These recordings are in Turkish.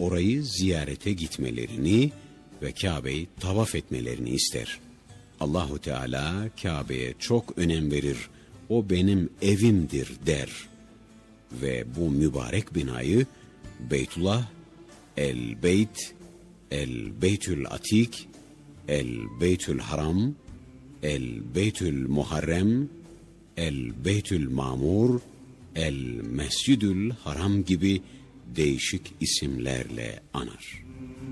orayı ziyarete gitmelerini ve Kabe'yi tavaf etmelerini ister. Allahu Teala Kabe'ye çok önem verir. O benim evimdir der. Ve bu mübarek binayı Beytullah, El-Beyt, El-Beytül Atik, El-Beytül Haram, El-Beytül Muharrem, El-Beytül Mamur, El-Mescidül Haram gibi değişik isimlerle anar.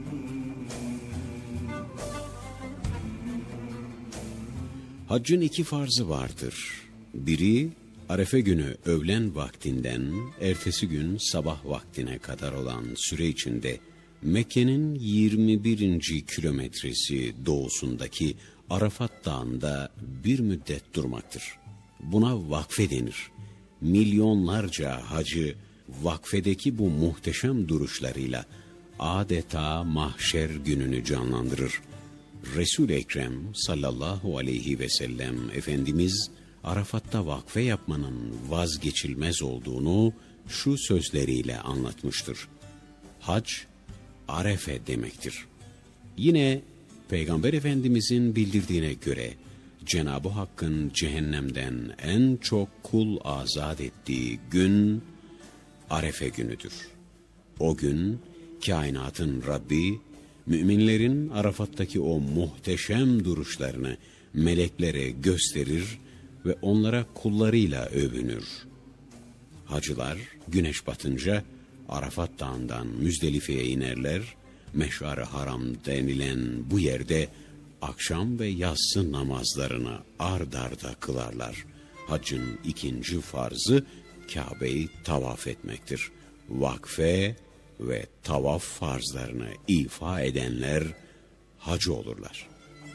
Haccın 2 farzı vardır. Biri, Arefe günü öğlen vaktinden ertesi gün sabah vaktine kadar olan süre içinde Mekke'nin 21. kilometresi doğusundaki Arafat Dağı'nda bir müddet durmaktır. Buna vakfe denir. Milyonlarca hacı vakfedeki bu muhteşem duruşlarıyla adeta mahşer gününü canlandırır. Resul-i Ekrem sallallahu aleyhi ve sellem Efendimiz Arafat'ta vakfe yapmanın vazgeçilmez olduğunu şu sözleriyle anlatmıştır. Hac, Arefe demektir. Yine Peygamber Efendimizin bildirdiğine göre Cenab-ı Hakk'ın cehennemden en çok kul azat ettiği gün Arefe günüdür. O gün kainatın Rabbi, müminlerin Arafat'taki o muhteşem duruşlarını meleklere gösterir ve onlara kullarıyla övünür. Hacılar güneş batınca Arafat Dağı'ndan Müzdelife'ye inerler. Meş'ar-ı Haram denilen bu yerde akşam ve yatsı namazlarını ard arda kılarlar. Haccın 2. farzı Kabe'yi tavaf etmektir. Vakfe ve tavaf farzlarını ifa edenler hacı olurlar.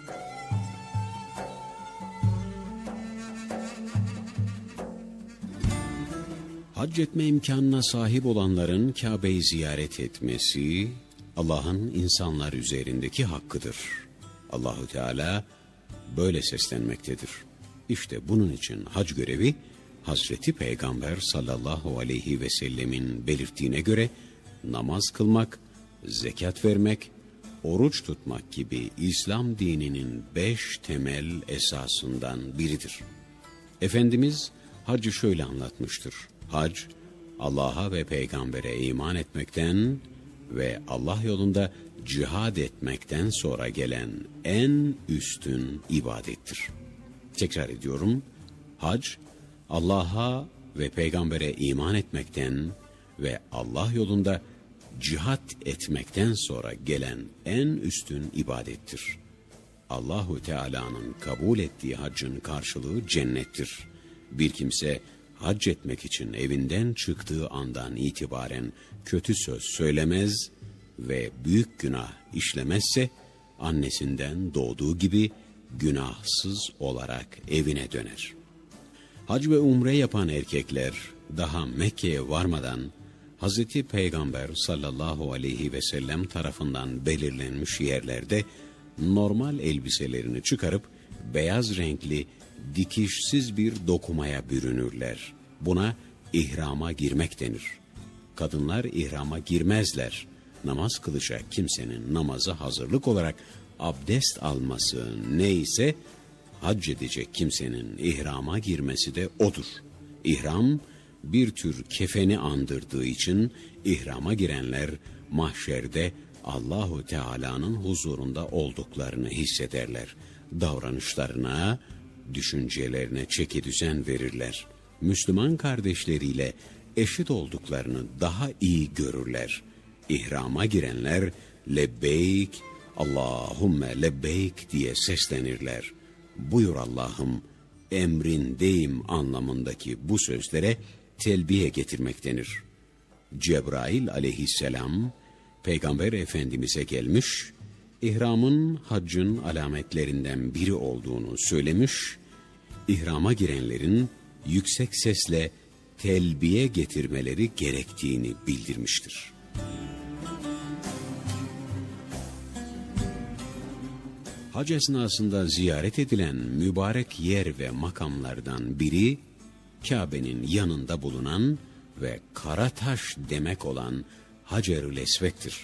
Hac etme imkanına sahip olanların Kabe'yi ziyaret etmesi Allah'ın insanlar üzerindeki hakkıdır. Allahu Teala böyle seslenmektedir. İşte bunun için hac görevi Hazreti Peygamber sallallahu aleyhi ve sellemin belirttiğine göre namaz kılmak, zekat vermek, oruç tutmak gibi İslam dininin 5 temel esasından biridir. Efendimiz hacı şöyle anlatmıştır. Hac, Allah'a ve peygambere iman etmekten ve Allah yolunda cihad etmekten sonra gelen en üstün ibadettir. Tekrar ediyorum. Hac, Allah'a ve peygambere iman etmekten ve Allah yolunda cihad etmekten sonra gelen en üstün ibadettir. Allahu Teala'nın kabul ettiği haccın karşılığı cennettir. Bir kimse hac etmek için evinden çıktığı andan itibaren kötü söz söylemez ve büyük günah işlemezse annesinden doğduğu gibi günahsız olarak evine döner. Hac ve umre yapan erkekler daha Mekke'ye varmadan Hazreti Peygamber sallallahu aleyhi ve sellem tarafından belirlenmiş yerlerde normal elbiselerini çıkarıp beyaz renkli dikişsiz bir dokumaya bürünürler. Buna ihrama girmek denir. Kadınlar ihrama girmezler. Namaz kılacak kimsenin namaza hazırlık olarak abdest alması neyse, hac edecek kimsenin ihrama girmesi de odur. İhram bir tür kefeni andırdığı için ihrama girenler mahşerde Allahu Teala'nın huzurunda olduklarını hissederler. Davranışlarına, düşüncelerine çekidüzen verirler. Müslüman kardeşleriyle eşit olduklarını daha iyi görürler. İhrama girenler lebbeyk, Allahümme lebbeyk diye seslenirler. Buyur Allah'ım, emrindeyim anlamındaki bu sözlere telbiye getirmek denir. Cebrail aleyhisselam Peygamber Efendimiz'e gelmiş, İhramın haccın alametlerinden biri olduğunu söylemiş, ihrama girenlerin yüksek sesle telbiye getirmeleri gerektiğini bildirmiştir. Hac esnasında ziyaret edilen mübarek yer ve makamlardan biri, Kabe'nin yanında bulunan ve kara taş demek olan Hacer-ül Esved'dir.